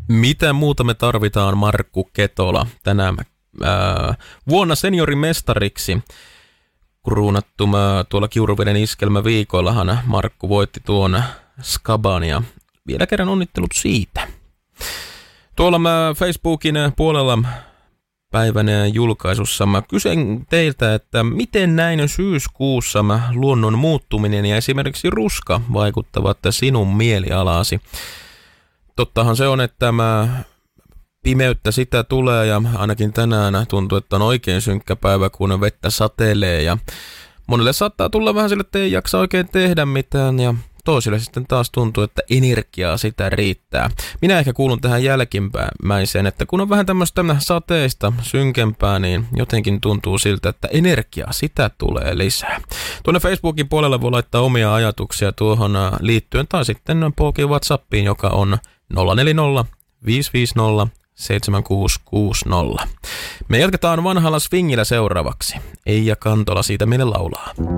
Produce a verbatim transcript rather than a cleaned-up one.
Mitä muuta me tarvitaan, Markku Ketola, tänä ää, vuonna seniorimestariksi kruunattu tuolla Kiuruveden iskelmäviikoillahan Markku voitti tuon Skaban ja vielä kerran onnittelut siitä. Tuolla mä Facebookin puolella päivän julkaisussa mä kysyn teiltä, että miten näin syyskuussa luonnon muuttuminen ja esimerkiksi ruska vaikuttavat sinun mielialaasi. Tottahan se on, että mä pimeyttä sitä tulee ja ainakin tänään tuntuu, että on oikein synkkä päivä, kun vettä satelee ja monelle saattaa tulla vähän sille, että ei jaksa oikein tehdä mitään ja toisille sitten taas tuntuu, että energiaa sitä riittää. Minä ehkä kuulun tähän jälkimmäiseen, että kun on vähän tämmöistä sateista, synkempää, niin jotenkin tuntuu siltä, että energiaa sitä tulee lisää. Tuonne Facebookin puolelle voi laittaa omia ajatuksia tuohon liittyen tai sitten Pookin WhatsAppiin, joka on nolla neljä nolla viisi viisi nolla seitsemän kuusi kuusi nolla. Me jatketaan vanhalla swingillä seuraavaksi. Eija Kantola siitä meille laulaa.